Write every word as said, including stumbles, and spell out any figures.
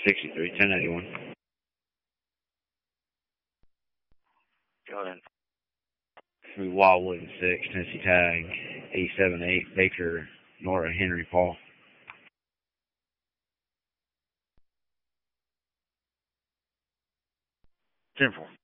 sixty-three, ten eighty-one. Go ahead. Through Wildwood and six, Tennessee tag, eight seven eight, Baker, Nora, Henry, Paul. ten four.